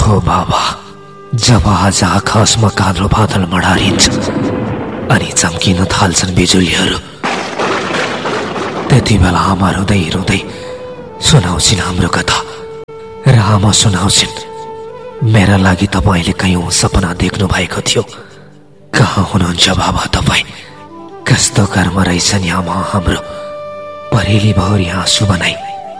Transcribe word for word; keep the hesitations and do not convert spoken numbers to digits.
हो बाबा, जब आज आकाशमा कालो बादल मडारिन्छ अनि चम्किन थाल्छन् बिजुलीहरू, त्यति बेला आमा रुँदै रुँदै सुनाउँछिन् हाम्रो कथा र आमा सुनाउँछिन्, मेरा लागि तपाईँले कयौं सपना देख्नु भएको थियो। कहाँ हुनुहुन्छ बाबा तपाईँ? कस्तो कर्म रहेछ नि आमा हाम्रो। परेली भौरी आँसु बनाई